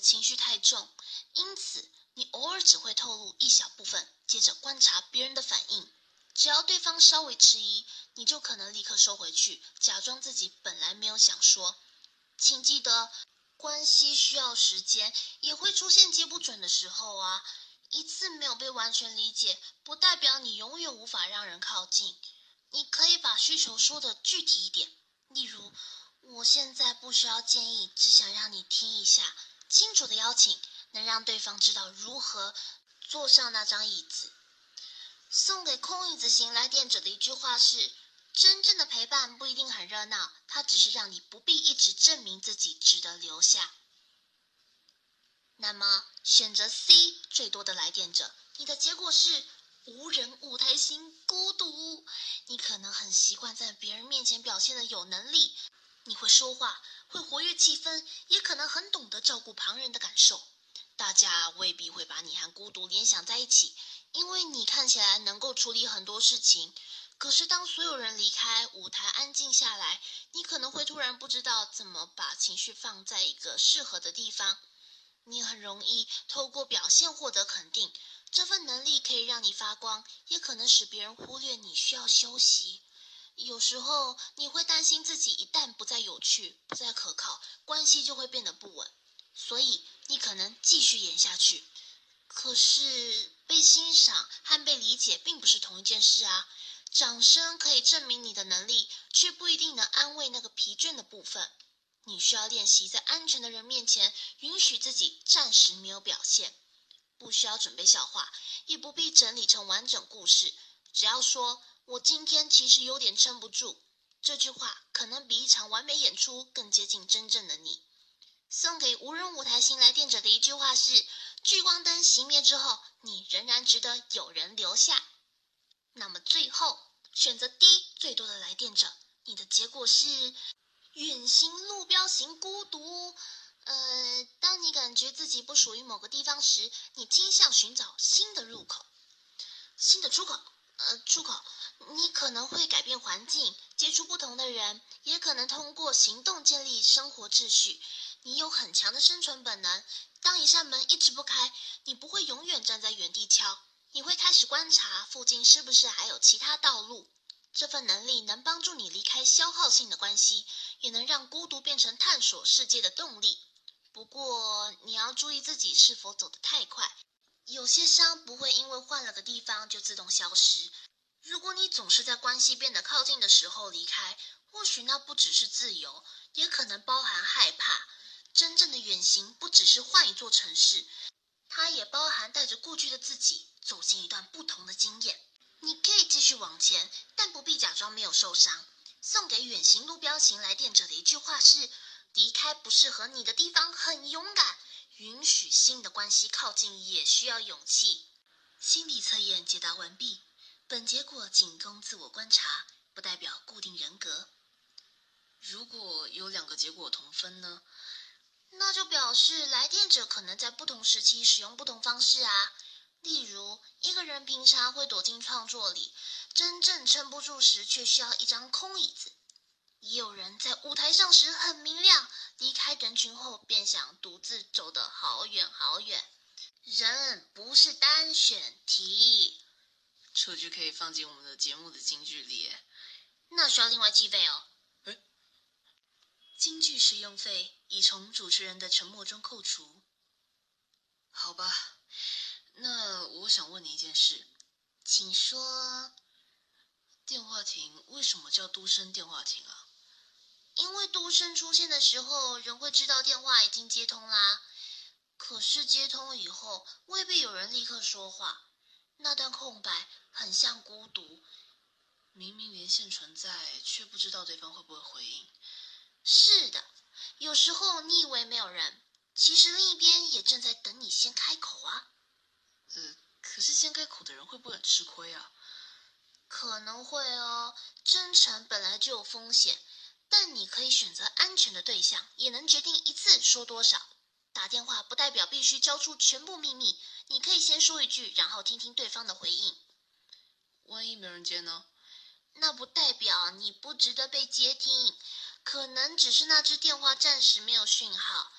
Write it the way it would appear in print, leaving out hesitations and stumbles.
情绪太重，因此你偶尔只会透露一小部分，接着观察别人的反应。只要对方稍微迟疑，你就可能立刻收回去，假装自己本来没有想说。请记得，关系需要时间，也会出现接不准的时候啊。一次没有被完全理解，不代表你永远无法让人靠近。你可以把需求说得具体一点，例如，我现在不需要建议，只想让你听一下。清楚的邀请，能让对方知道如何坐上那张椅子。送给空椅子型来电者的一句话是：真正的陪伴不一定很热闹，它只是让你不必一直证明自己值得留下。那么选择 C 最多的来电者，你的结果是无人舞台型孤独。你可能很习惯在别人面前表现的有能力，你会说话，会活跃气氛，也可能很懂得照顾旁人的感受。大家未必会把你和孤独联想在一起，因为你看起来能够处理很多事情。可是当所有人离开，舞台安静下来，你可能会突然不知道怎么把情绪放在一个适合的地方。你很容易透过表现获得肯定，这份能力可以让你发光，也可能使别人忽略你需要休息。有时候你会担心自己一旦不再有趣，不再可靠，关系就会变得不稳，所以你可能继续演下去。可是被欣赏和被理解并不是同一件事啊。掌声可以证明你的能力，却不一定能安慰那个疲倦的部分。你需要练习在安全的人面前允许自己暂时没有表现，不需要准备笑话，也不必整理成完整故事，只要说我今天其实有点撑不住，这句话可能比一场完美演出更接近真正的你。送给无人舞台型来电者的一句话是：聚光灯熄灭之后，你仍然值得有人留下。那么最后选择 D 最多的来电者，你的结果是远行路标型孤独。当你感觉自己不属于某个地方时，你倾向寻找新的入口、新的出口。你可能会改变环境，接触不同的人，也可能通过行动建立生活秩序。你有很强的生存本能，当一扇门一直不开，你不会永远站在原地敲，你会开始观察附近是不是还有其他道路。这份能力能帮助你离开消耗性的关系，也能让孤独变成探索世界的动力。不过你要注意自己是否走得太快，有些伤不会因为换了个地方就自动消失。如果你总是在关系变得靠近的时候离开，或许那不只是自由，也可能包含害怕。真正的远行不只是换一座城市，它也包含带着过去的自己走进一段不同的经验。你可以继续往前，但不必假装没有受伤。送给远行路标型来电者的一句话是：离开不适合你的地方很勇敢，允许新的关系靠近也需要勇气。心理测验解答完毕，本结果仅供自我观察，不代表固定人格。 如果有2个结果同分呢？ 那就表示来电者可能在不同时期使用不同方式啊。例如，一个人平常会躲进创作里，真正撑不住时却需要一张空椅子。也有人在舞台上时很明亮，离开人群后便想独自走得好远好远。人不是单选题。 这句可以放进我们的节目的金句里耶。 那需要另外计费哦。金句使用费已从主持人的沉默中扣除。 好吧，那我想问你一件事。 请说。 电话亭为什么叫嘟声电话亭啊？ 因为嘟声出现的时候，人会知道电话已经接通啦。可是接通以后，未必有人立刻说话，那段空白很像孤独。 明明连线存在，却不知道对方会不会回应。 是的，有时候你以为没有人，其实另一边也正在等你先开口啊。 可是先开口的人会不会很吃亏啊？ 可能会哦，真诚本来就有风险，但你可以选择安全的对象，也能决定一次说多少。打电话不代表必须交出全部秘密，你可以先说一句，然后听听对方的回应。 万一没人接呢？ 那不代表你不值得被接听，可能只是那只电话暂时没有讯号。